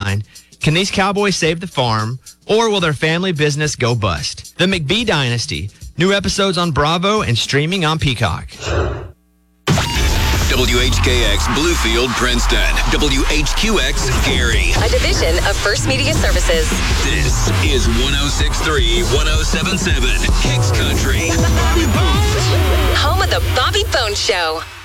line. Can these Cowboys save the farm, or will their family business go bust? The McBee Dynasty. New episodes on Bravo and streaming on Peacock. WHKX Bluefield, Princeton. WHQX Gary. A division of First Media Services. This is 106.3, 107.7 Kicks Country. Home of the Bobby Bones Show.